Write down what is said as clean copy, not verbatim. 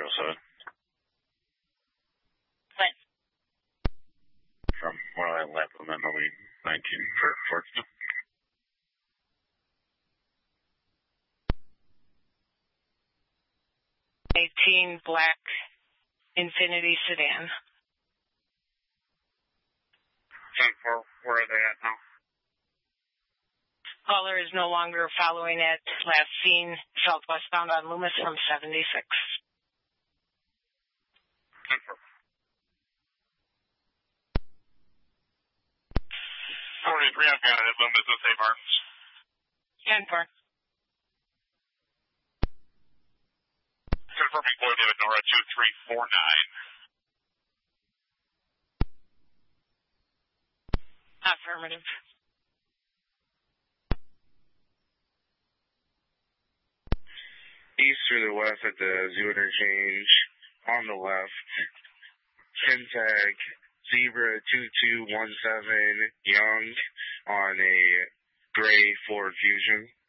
307. When? From one of that lap on that Moline 19 for Fortune. 18 black Infiniti sedan. Where are they at now? Caller is no longer following it. Last seen southwestbound on Loomis from 76. 43 on Canada at Loomis at St. Martin's. 10-4. Confirming Floyd David Nora 2349. Affirmative. East through the west at the Zoo Interchange. On the left, Tag Zebra 2217 Young on a gray Ford Fusion.